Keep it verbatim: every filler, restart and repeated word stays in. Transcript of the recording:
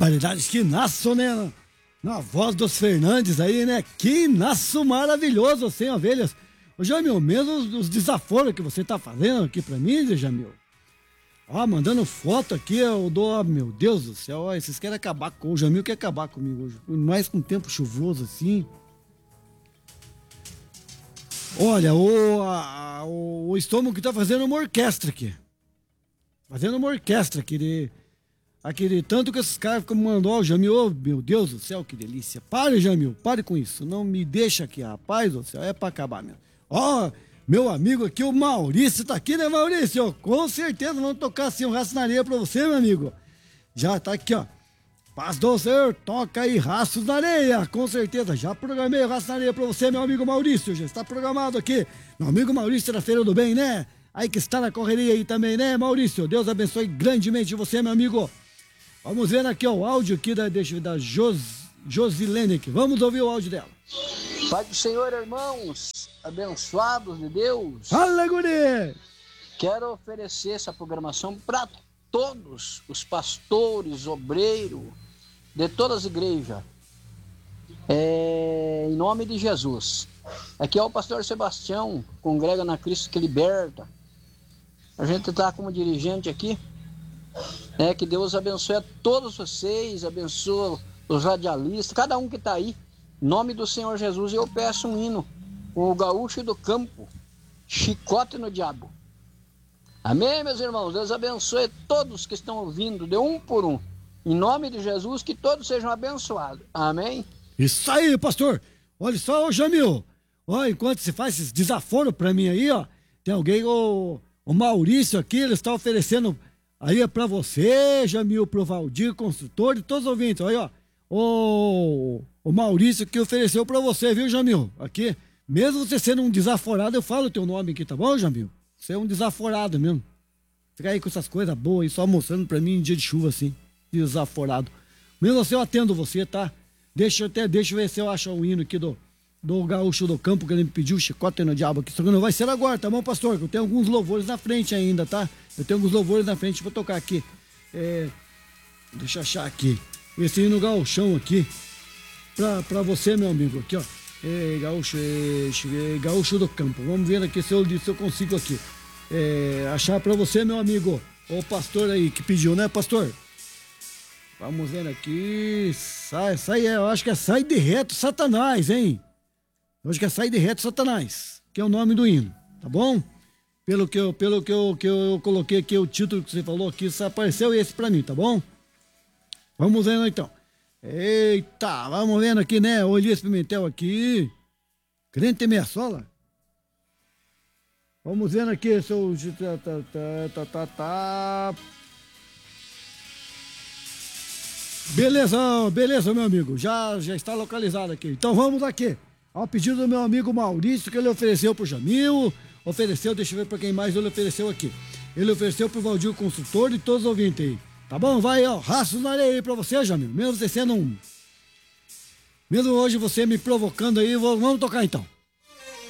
barbaridade, que naço, né? Na voz dos Fernandes aí, né? Que naço maravilhoso, sem ovelhas. Ô, Jamil, mesmo os, os desaforos que você tá fazendo aqui pra mim, Jamil. Ó, mandando foto aqui, eu dou, oh, meu Deus do céu, ó, vocês querem acabar com o Jamil, quer acabar comigo hoje. Mais com tempo chuvoso assim. Olha, o, a, o, o estômago que tá fazendo uma orquestra aqui. Fazendo uma orquestra, aquele, aquele tanto que esses caras ficam mandando, ó, Jamil, oh, meu Deus do céu, que delícia. Pare, Jamil, pare com isso, não me deixa aqui, rapaz do céu, é pra acabar mesmo. Ó, meu amigo aqui, o Maurício, tá aqui, né, Maurício? Com certeza vamos tocar assim um raço na areia pra você, meu amigo. Já tá aqui, ó. Paz do Senhor, toca aí Raços na Areia, com certeza. Já programei o Raço na Areia pra você, meu amigo Maurício. Já está programado aqui. Meu amigo Maurício da Feira do Bem, né? Aí que está na correria aí também, né, Maurício? Deus abençoe grandemente você, meu amigo. Vamos ver aqui, ó, o áudio aqui da, da Jos, Josilene aqui. Vamos ouvir o áudio dela. Pai do Senhor, irmãos, abençoados de Deus. Fala, guri! Quero oferecer essa programação para todos os pastores, obreiros, de todas as igrejas. É, em nome de Jesus. Aqui é o pastor Sebastião, congrega na Cristo que liberta. A gente está como dirigente aqui. É, que Deus abençoe a todos vocês, abençoe os radialistas, cada um que está aí. Em nome do Senhor Jesus, eu peço um hino com o gaúcho do campo, chicote no diabo. Amém, meus irmãos? Deus abençoe todos que estão ouvindo, de um por um. Em nome de Jesus, que todos sejam abençoados. Amém? Isso aí, pastor. Olha só, ô Jamil. Ó, enquanto você faz esses desaforos pra mim aí, ó, tem alguém, o, o Maurício aqui, ele está oferecendo aí é pra você, Jamil, pro Valdir, construtor e todos os ouvintes. Aí, ó, o, o Maurício que ofereceu pra você, viu, Jamil? Aqui, mesmo você sendo um desaforado, eu falo o teu nome aqui, tá bom, Jamil? Você é um desaforado mesmo. Fica aí com essas coisas boas aí, só mostrando pra mim em dia de chuva, assim, desaforado. Mesmo assim, eu atendo você, tá? Deixa eu até, deixa eu ver se eu acho o hino aqui do, do gaúcho do campo, que ele me pediu, chicote no diabo aqui. Só que não vai ser agora, tá bom, pastor? Eu tenho alguns louvores na frente ainda, tá? Eu tenho alguns louvores na frente pra tocar aqui. É, deixa eu achar aqui. Esse hino gaúchão aqui, pra, pra você, meu amigo, aqui, ó. É, gaúcho, é, gaúcho do campo. Vamos ver aqui se eu, se eu consigo aqui é, achar pra você, meu amigo. O pastor aí que pediu, né, pastor? Vamos ver aqui. Sai, sai, eu acho que é Sai de Reto Satanás, hein? Eu acho que é Sai de Reto Satanás, que é o nome do hino, tá bom? Pelo que eu, pelo que eu, que eu coloquei aqui, o título que você falou aqui, só apareceu esse pra mim, tá bom? Vamos vendo então. Eita, vamos vendo aqui, né? O Elias Pimentel aqui. Crente meia sola. Vamos vendo aqui, seu. Tá, tá, tá, tá, tá. Beleza, beleza, meu amigo. Já, já está localizado aqui. Então vamos aqui. Ao pedido do meu amigo Maurício, que ele ofereceu pro Jamil. Ofereceu, deixa eu ver pra quem mais ele ofereceu aqui. Ele ofereceu pro Valdir Construtor e todos os ouvintes aí. Tá bom? Vai, ó, Raços na Areia aí pra você, Jamil. Mesmo você sendo um... Mesmo hoje você me provocando aí, vamos tocar então.